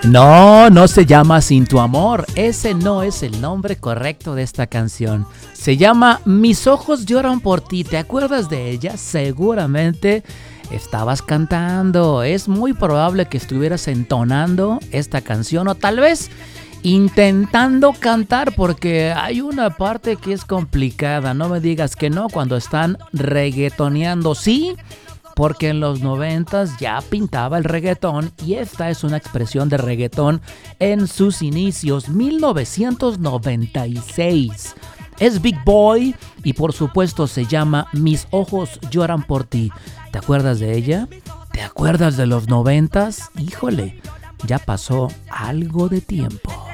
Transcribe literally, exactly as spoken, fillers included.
No, no se llama Sin tu amor. Ese no es el nombre correcto de esta canción. Se llama Mis ojos lloran por ti. ¿Te acuerdas de ella? Seguramente estabas cantando. Es muy probable que estuvieras entonando esta canción o tal vez intentando cantar, porque hay una parte que es complicada. No me digas que no cuando están reggaetoneando. Sí, porque en los noventas ya pintaba el reggaetón y esta es una expresión de reggaetón en sus inicios, mil novecientos noventa y seis. Es Big Boy y por supuesto se llama Mis ojos lloran por ti. ¿Te acuerdas de ella? ¿Te acuerdas de los noventas? Híjole, ya pasó algo de tiempo.